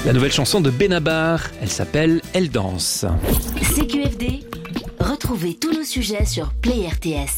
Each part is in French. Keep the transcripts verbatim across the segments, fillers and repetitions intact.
La nouvelle chanson de Benabar, elle s'appelle « Elle danse ». C Q F D, retrouvez tous nos sujets sur Play R T S.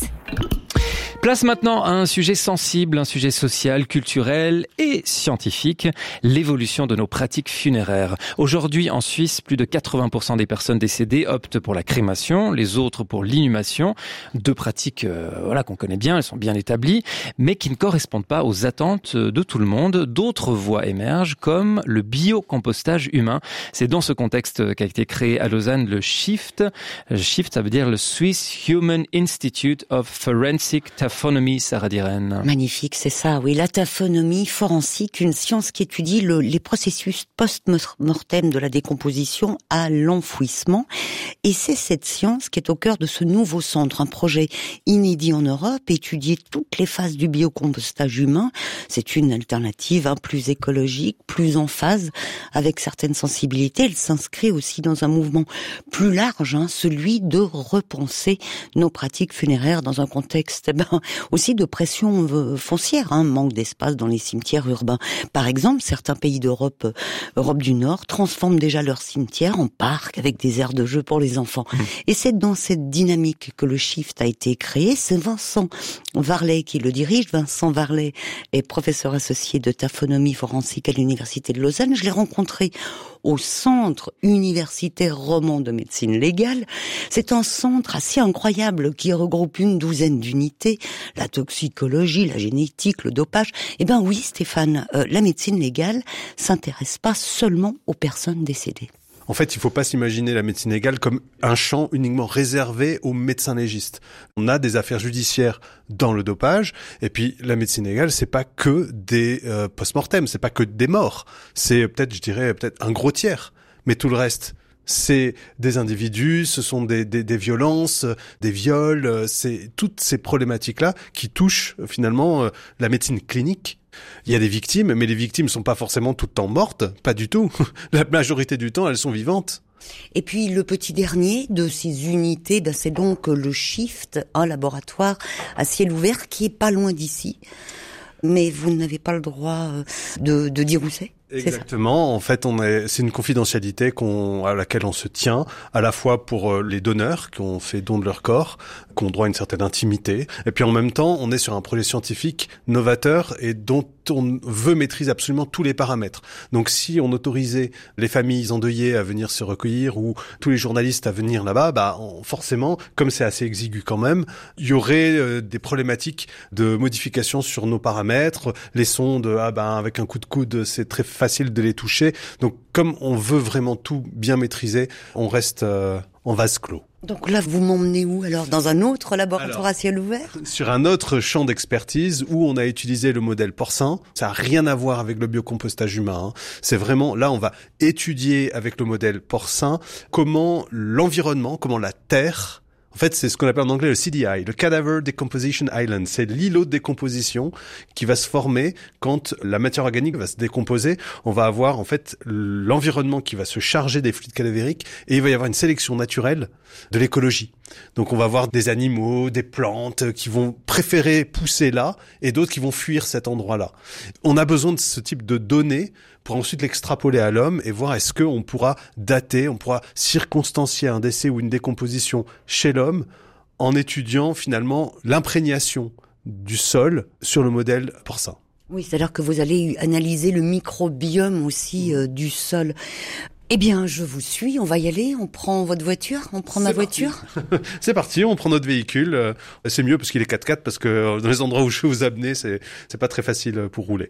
Place maintenant à un sujet sensible, un sujet social, culturel et scientifique, l'évolution de nos pratiques funéraires. Aujourd'hui, en Suisse, plus de quatre-vingts pour cent des personnes décédées optent pour la crémation, les autres pour l'inhumation. Deux pratiques euh, voilà, qu'on connaît bien, elles sont bien établies, mais qui ne correspondent pas aux attentes de tout le monde. D'autres voies émergent, comme le biocompostage humain. C'est dans ce contexte qu'a été créé à Lausanne le SHIFT. SHIFT, ça veut dire le Swiss Human Institute of Forensic Taphonomie, Sarah Diren. Magnifique, c'est ça, oui. La taphonomie forensique, une science qui étudie le, les processus post-mortem de la décomposition à l'enfouissement. Et c'est cette science qui est au cœur de ce nouveau centre, un projet inédit en Europe, étudier toutes les phases du biocompostage humain. C'est une alternative hein, plus écologique, plus en phase avec certaines sensibilités. Elle s'inscrit aussi dans un mouvement plus large, hein, celui de repenser nos pratiques funéraires dans un contexte eh ben, aussi de pression foncière, hein, manque d'espace dans les cimetières urbains. Par exemple, certains pays d'Europe, euh, Europe du Nord, transforment déjà leurs cimetières en parcs avec des aires de jeu pour les enfants. Mmh. Et c'est dans cette dynamique que le SHIFT a été créé. C'est Vincent Varlet qui le dirige. Vincent Varlet est professeur associé de taphonomie forensique à l'Université de Lausanne. Je l'ai rencontré au Centre universitaire roman de médecine légale. C'est un centre assez incroyable qui regroupe une douzaine d'unités, la toxicologie, la génétique, le dopage. Eh ben oui, Stéphane, euh, la médecine légale s'intéresse pas seulement aux personnes décédées. En fait, il ne faut pas s'imaginer la médecine légale comme un champ uniquement réservé aux médecins légistes. On a des affaires judiciaires dans le dopage, et puis la médecine légale, c'est pas que des euh, post-mortem, c'est pas que des morts. C'est peut-être, je dirais, peut-être un gros tiers, mais tout le reste, c'est des individus, ce sont des, des, des violences, des viols, c'est toutes ces problématiques-là qui touchent finalement euh, la médecine clinique. Il y a des victimes, mais les victimes sont pas forcément tout le temps mortes, pas du tout. La majorité du temps, elles sont vivantes. Et puis le petit dernier de ces unités, ben, c'est donc le SHIFT, un laboratoire à ciel ouvert qui est pas loin d'ici. Mais vous n'avez pas le droit de, de dire où c'est. Exactement. En fait, on est, c'est une confidentialité qu'on, à laquelle on se tient, à la fois pour les donneurs qui ont fait don de leur corps, qui ont droit à une certaine intimité, et puis en même temps, on est sur un projet scientifique novateur et dont on veut maîtriser absolument tous les paramètres. Donc, si on autorisait les familles endeuillées à venir se recueillir ou tous les journalistes à venir là-bas, bah on, forcément, comme c'est assez exigu quand même, il y aurait euh, des problématiques de modification sur nos paramètres. Les sondes, ah ben avec un coup de coude, c'est très facile de les toucher. Donc, comme on veut vraiment tout bien maîtriser, on reste euh, en vase clos. Donc là, vous m'emmenez où alors? Dans un autre laboratoire alors, à ciel ouvert? Sur un autre champ d'expertise où on a utilisé le modèle porcin. Ça n'a rien à voir avec le biocompostage humain. Hein. C'est vraiment, là, on va étudier avec le modèle porcin comment l'environnement, comment la terre... En fait, c'est ce qu'on appelle en anglais le C D I, le Cadaver Decomposition Island. C'est l'îlot de décomposition qui va se former quand la matière organique va se décomposer. On va avoir en fait l'environnement qui va se charger des fluides cadavériques et il va y avoir une sélection naturelle de l'écologie. Donc on va avoir des animaux, des plantes qui vont préférer pousser là et d'autres qui vont fuir cet endroit-là. On a besoin de ce type de données pour ensuite l'extrapoler à l'homme et voir est-ce qu'on pourra dater, on pourra circonstancier un décès ou une décomposition chez l'homme en étudiant finalement l'imprégnation du sol sur le modèle porcin. Oui, c'est-à-dire que vous allez analyser le microbiome aussi euh, du sol. Eh bien, je vous suis, on va y aller, on prend votre voiture, on prend ma voiture. C'est parti, on prend notre véhicule. C'est mieux parce qu'il est quatre-quatre, parce que dans les endroits où je vais vous amener, c'est, c'est pas très facile pour rouler.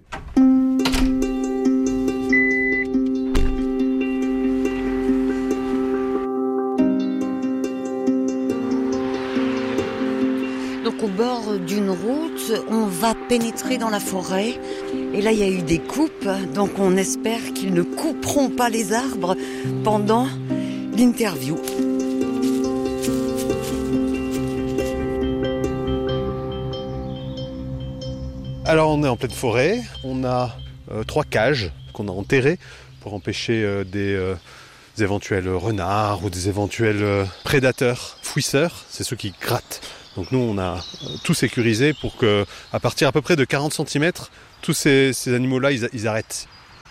Donc au bord d'une route, on va pénétrer dans la forêt. Et là, il y a eu des coupes, donc on espère qu'ils ne couperont pas les arbres pendant l'interview. Alors, on est en pleine forêt. On a euh, trois cages qu'on a enterrées pour empêcher euh, des, euh, des éventuels renards ou des éventuels euh, prédateurs fouisseurs. C'est ceux qui grattent. Donc nous, on a tout sécurisé pour que, à partir à peu près de quarante centimètres, tous ces, ces animaux-là, ils, ils arrêtent.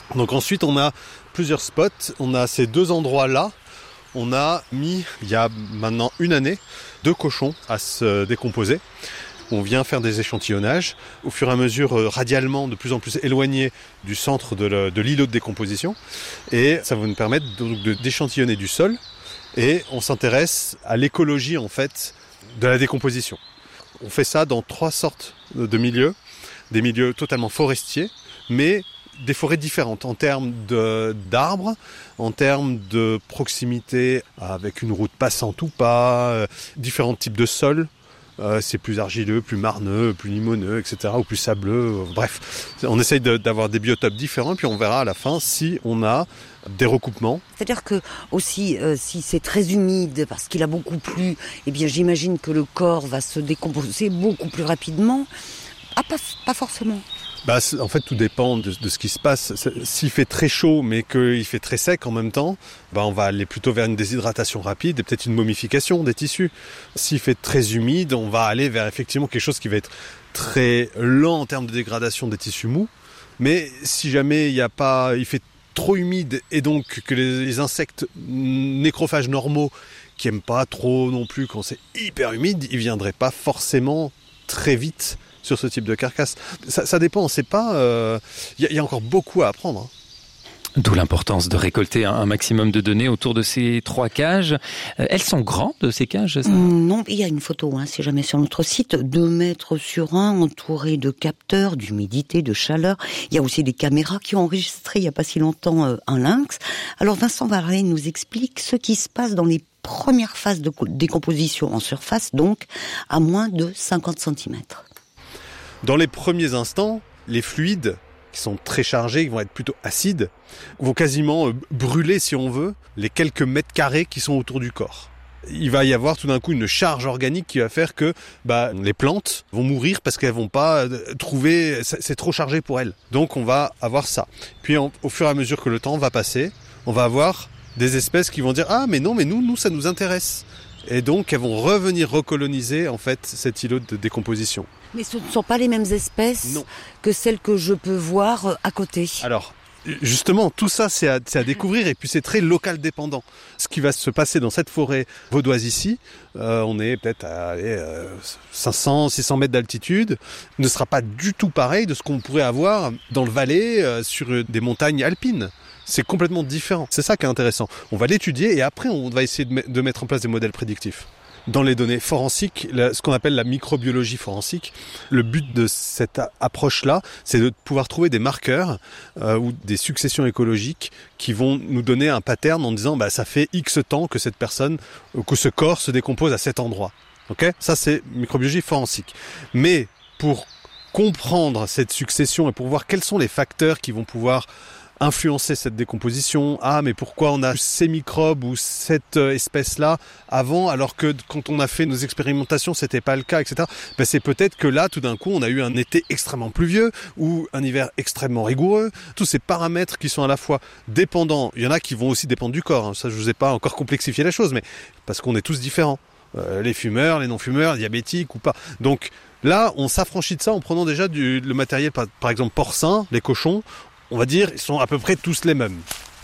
Donc ensuite, on a plusieurs spots. On a ces deux endroits-là. On a mis, il y a maintenant une année, deux cochons à se décomposer. On vient faire des échantillonnages, au fur et à mesure, euh, radialement, de plus en plus éloignés du centre de, le, de l'îlot de décomposition. Et ça va nous permettre donc de, d'échantillonner du sol. Et on s'intéresse à l'écologie, en fait, de la décomposition. On fait ça dans trois sortes de milieux. Des milieux totalement forestiers, mais des forêts différentes en termes de, d'arbres, en termes de proximité avec une route passante ou pas, euh, différents types de sols. Euh, c'est plus argileux, plus marneux, plus limoneux, et cetera, ou plus sableux. Euh, bref, on essaye de, d'avoir des biotopes différents, puis on verra à la fin si on a des recoupements. C'est-à-dire que aussi, euh, si c'est très humide, parce qu'il a beaucoup plu, eh bien j'imagine que le corps va se décomposer beaucoup plus rapidement. Ah, pas, pas forcément. Bah, en fait, tout dépend de, de ce qui se passe. S'il fait très chaud, mais qu'il fait très sec en même temps, bah, on va aller plutôt vers une déshydratation rapide et peut-être une momification des tissus. S'il fait très humide, on va aller vers effectivement quelque chose qui va être très lent en termes de dégradation des tissus mous. Mais si jamais il y a pas, il fait trop humide et donc que les, les insectes nécrophages normaux qui aiment pas trop non plus quand c'est hyper humide, ils viendraient pas forcément très vite sur ce type de carcasse. Ça, ça dépend, c'est pas... Il euh, y, y a encore beaucoup à apprendre. Hein. D'où l'importance de récolter un maximum de données autour de ces trois cages. Euh, elles sont grandes, ces cages, ça ? mmh, Non, il y a une photo, hein, si jamais sur notre site, deux mètres sur un, entouré de capteurs, d'humidité, de chaleur. Il y a aussi des caméras qui ont enregistré il n'y a pas si longtemps euh, un lynx. Alors Vincent Varlet nous explique ce qui se passe dans les premières phases de décomposition en surface, donc à moins de cinquante centimètres. Dans les premiers instants, les fluides, qui sont très chargés, qui vont être plutôt acides, vont quasiment brûler, si on veut, les quelques mètres carrés qui sont autour du corps. Il va y avoir tout d'un coup une charge organique qui va faire que bah, les plantes vont mourir parce qu'elles vont pas trouver... C'est trop chargé pour elles. Donc on va avoir ça. Puis on, au fur et à mesure que le temps va passer, on va avoir des espèces qui vont dire « Ah mais non, mais nous, nous ça nous intéresse ». Et donc, elles vont revenir recoloniser, en fait, cet îlot de décomposition. Mais ce ne sont pas les mêmes espèces non. que celles que je peux voir à côté. Alors, justement, tout ça, c'est à, c'est à découvrir, et puis c'est très local dépendant. Ce qui va se passer dans cette forêt vaudoise ici, euh, on est peut-être à allez, euh, cinq cents, six cents mètres d'altitude, ne sera pas du tout pareil de ce qu'on pourrait avoir dans le Valais, euh, sur des montagnes alpines. C'est complètement différent. C'est ça qui est intéressant. On va l'étudier et après, on va essayer de, me- de mettre en place des modèles prédictifs. Dans les données forensiques, la, ce qu'on appelle la microbiologie forensique, le but de cette a- approche-là, c'est de pouvoir trouver des marqueurs euh, ou des successions écologiques qui vont nous donner un pattern en disant bah, ça fait X temps que cette personne, que ce corps se décompose à cet endroit. Okay ? Ça, c'est microbiologie forensique. Mais pour comprendre cette succession et pour voir quels sont les facteurs qui vont pouvoir influencer cette décomposition. Ah, mais pourquoi on a ces microbes ou cette espèce-là avant, alors que quand on a fait nos expérimentations, c'était pas le cas, et cetera. Ben, c'est peut-être que là, tout d'un coup, on a eu un été extrêmement pluvieux ou un hiver extrêmement rigoureux. Tous ces paramètres qui sont à la fois dépendants, il y en a qui vont aussi dépendre du corps. Hein. Ça, je vous ai pas encore complexifié la chose, mais parce qu'on est tous différents. Euh, les fumeurs, les non-fumeurs, diabétiques ou pas. Donc là, on s'affranchit de ça en prenant déjà du, le matériel, par, par exemple porcin, les cochons. On va dire, ils sont à peu près tous les mêmes.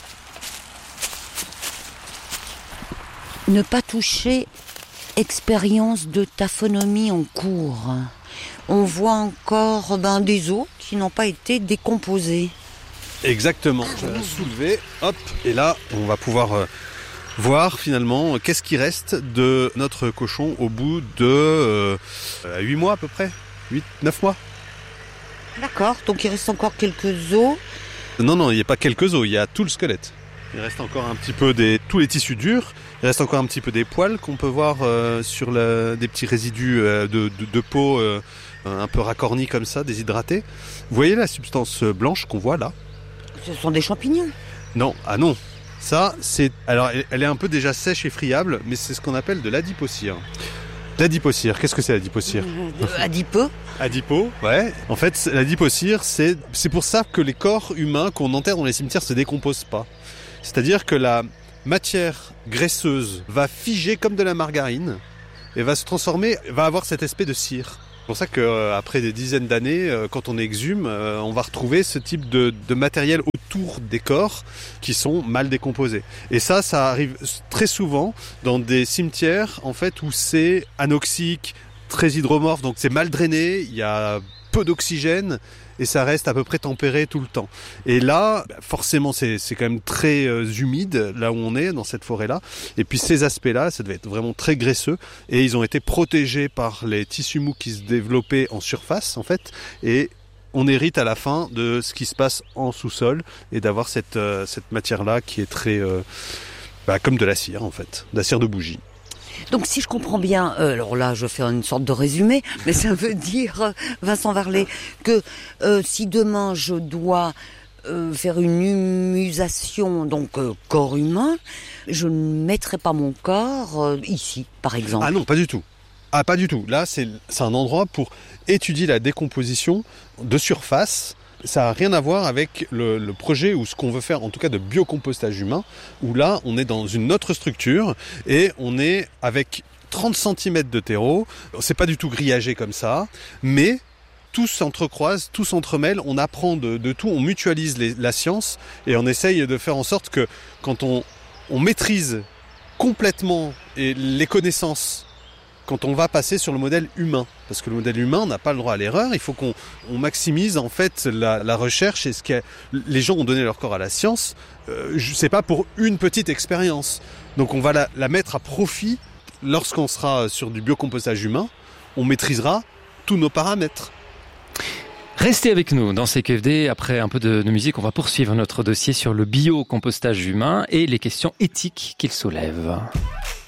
Ne pas toucher, expérience de taphonomie en cours. On voit encore ben, des os qui n'ont pas été décomposés. Exactement. Je vais soulever, hop, et là, on va pouvoir euh, voir finalement qu'est-ce qui reste de notre cochon au bout de euh, huit mois à peu près, huit, neuf mois. D'accord, donc il reste encore quelques os. Non, non, il n'y a pas quelques os, il y a tout le squelette. Il reste encore un petit peu des tous les tissus durs, il reste encore un petit peu des poils qu'on peut voir euh, sur le, des petits résidus euh, de, de, de peau euh, un peu racornis comme ça, déshydratés. Vous voyez la substance blanche qu'on voit là ? Ce sont des champignons. Non, ah non. Ça, c'est... Alors, elle est un peu déjà sèche et friable, mais c'est ce qu'on appelle de l'adipocire. L'adipocire, qu'est-ce que c'est l'adipocire ? euh, Adipeux. Adipo, ouais. En fait, l'adipocire, c'est, c'est pour ça que les corps humains qu'on enterre dans les cimetières se décomposent pas. C'est-à-dire que la matière graisseuse va figer comme de la margarine et va se transformer, va avoir cet aspect de cire. C'est pour ça qu'après des dizaines d'années, quand on exhume, on va retrouver ce type de, de matériel autour des corps qui sont mal décomposés. Et ça, ça arrive très souvent dans des cimetières en fait où c'est anoxique, très hydromorphe, donc c'est mal drainé, il y a peu d'oxygène et ça reste à peu près tempéré tout le temps. Et là, forcément, c'est, c'est quand même très euh, humide là où on est, dans cette forêt-là. Et puis ces aspects-là, ça devait être vraiment très graisseux. Et ils ont été protégés par les tissus mous qui se développaient en surface, en fait. Et on hérite à la fin de ce qui se passe en sous-sol et d'avoir cette, euh, cette matière-là qui est très... Euh, bah, comme de la cire, en fait. De la cire de bougie. Donc si je comprends bien, euh, alors là je fais une sorte de résumé, mais ça veut dire, euh, Vincent Varlet, que euh, si demain je dois euh, faire une humusation, donc euh, corps humain, je ne mettrai pas mon corps euh, ici, par exemple. Ah non, pas du tout. Ah pas du tout. Là c'est, c'est un endroit pour étudier la décomposition de surface. Ça n'a rien à voir avec le, le projet ou ce qu'on veut faire, en tout cas de biocompostage humain, où là, on est dans une autre structure et on est avec trente centimètres de terreau. C'est pas du tout grillagé comme ça, mais tout s'entrecroise, tout s'entremêle, on apprend de, de tout, on mutualise les, la science et on essaye de faire en sorte que quand on, on maîtrise complètement et les connaissances quand on va passer sur le modèle humain. Parce que le modèle humain n'a pas le droit à l'erreur, il faut qu'on on maximise en fait la, la recherche et ce que les gens ont donné leur corps à la science, euh, c'est pas pour une petite expérience. Donc on va la, la mettre à profit lorsqu'on sera sur du biocompostage humain, on maîtrisera tous nos paramètres. Restez avec nous dans C Q F D. Après un peu de, de musique, on va poursuivre notre dossier sur le biocompostage humain et les questions éthiques qu'il soulève.